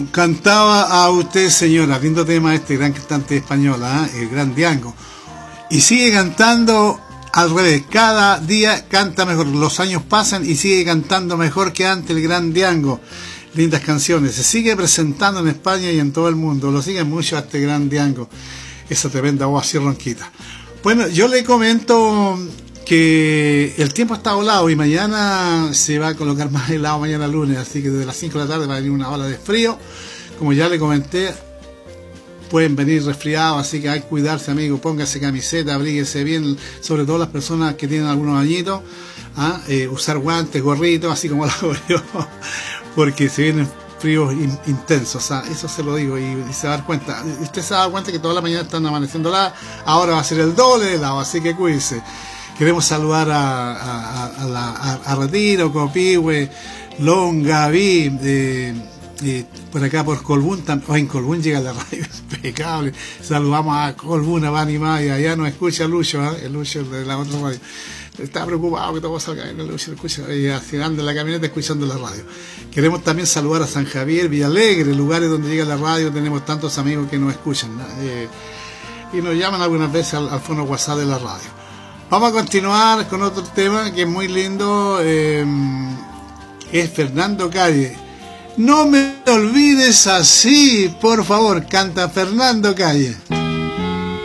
Cantaba a usted, señora, lindo tema este gran cantante español, el Gran Diango. Y sigue cantando al revés, cada día canta mejor. Los años pasan y sigue cantando mejor que antes el Gran Diango. Lindas canciones, se sigue presentando en España y en todo el mundo. Lo siguen mucho a este Gran Diango, esa tremenda voz así ronquita. Bueno, yo le comento que el tiempo está helado y mañana se va a colocar más helado, mañana lunes, así que desde las 5 de la tarde va a venir una ola de frío. Como ya le comenté, pueden venir resfriados, así que hay que cuidarse, amigo. Póngase camiseta, abríguese bien, sobre todo las personas que tienen algunos añitos. Usar guantes, gorritos, así como lo hago yo, porque se vienen fríos intensos, eso se lo digo, y se va a dar cuenta. Usted se va a dar cuenta que toda la mañana están amaneciendo helada, ahora va a ser el doble de helado, así que cuídese. Queremos saludar a Retiro, Copihue, Longaví, por acá por Colbún, en Colbún llega la radio impecable. Saludamos a Colbún, a Bani Maya, allá nos escucha Lucho, el Lucho de la otra radio. Está preocupado que todo salga bien, Lucho escucha, anda en la camioneta escuchando la radio. Queremos también saludar a San Javier, Villalegre, lugares donde llega la radio, tenemos tantos amigos que nos escuchan, y nos llaman algunas veces al fono WhatsApp de la radio. Vamos a continuar con otro tema que es muy lindo, es Fernando Calle. No me olvides así, por favor, canta Fernando Calle.